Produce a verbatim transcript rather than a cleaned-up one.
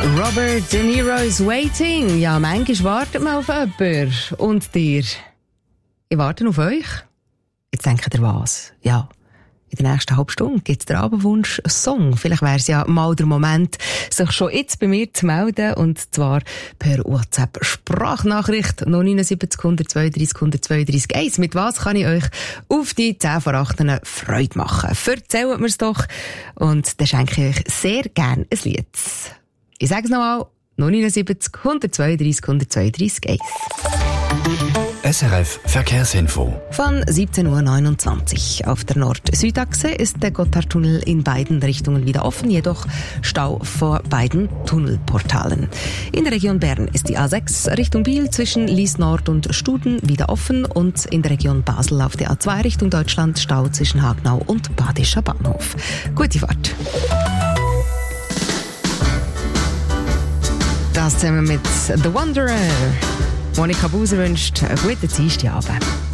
Robert De Niro is waiting. Ja, manchmal wartet man auf jemanden. Und dir? Ich warte auf euch. Jetzt denkt ihr was? Ja, in der nächsten halben Stunde gibt es den Abendwunsch-Song. Vielleicht wäre es ja mal der Moment, sich schon jetzt bei mir zu melden. Und zwar per WhatsApp-Sprachnachricht null neun sieben null eins zwei drei eins zwei drei eins. Mit was kann ich euch auf die zehn vor acht Freude machen? Erzählt mir's doch. Und dann schenke ich euch sehr gerne ein Lied. Ich sage es nochmal, null neun sieben null eins zwei drei eins zwei drei eins. S R F Verkehrsinfo. Von siebzehn Uhr neunundzwanzig. Auf der Nord-Süd-Achse ist der Gotthardtunnel in beiden Richtungen wieder offen, jedoch Stau vor beiden Tunnelportalen. In der Region Bern ist die A sechs Richtung Biel zwischen Lies Nord und Studen wieder offen und in der Region Basel auf der A zwei Richtung Deutschland Stau zwischen Hagnau und Badischer Bahnhof. Gute Fahrt. Das zusammen mit The Wanderer. Monika Buser wünscht einen guten Dienstagabend.